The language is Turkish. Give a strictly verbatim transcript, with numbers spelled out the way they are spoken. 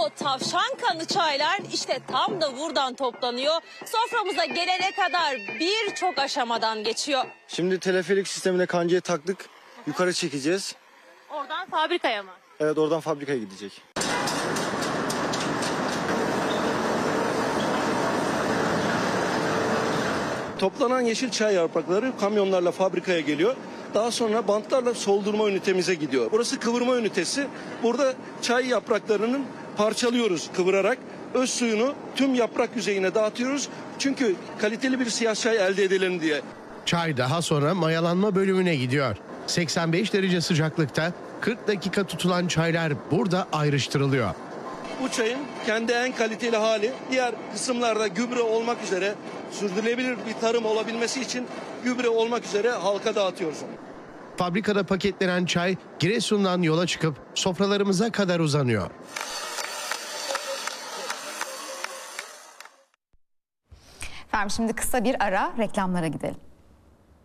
o tavşan kanı çaylar işte tam da buradan toplanıyor. Soframıza gelene kadar birçok aşamadan geçiyor. Şimdi teleferik sistemine kancayı taktık. Yukarı çekeceğiz. Oradan fabrikaya mı? Evet, oradan fabrikaya gidecek. Toplanan yeşil çay yaprakları kamyonlarla fabrikaya geliyor. Daha sonra bantlarla soldurma ünitemize gidiyor. Burası kıvırma ünitesi. Burada çay yapraklarının parçalıyoruz kıvırarak. Öz suyunu tüm yaprak yüzeyine dağıtıyoruz. Çünkü kaliteli bir siyah çay elde edelim diye. Çay daha sonra mayalanma bölümüne gidiyor. seksen beş derece sıcaklıkta kırk dakika tutulan çaylar burada ayrıştırılıyor. Bu çayın kendi en kaliteli hali, diğer kısımlarda gübre olmak üzere, sürdürülebilir bir tarım olabilmesi için gübre olmak üzere halka dağıtıyoruz. Fabrikada paketlenen çay Giresun'dan yola çıkıp sofralarımıza kadar uzanıyor. Efendim şimdi kısa bir ara, reklamlara gidelim.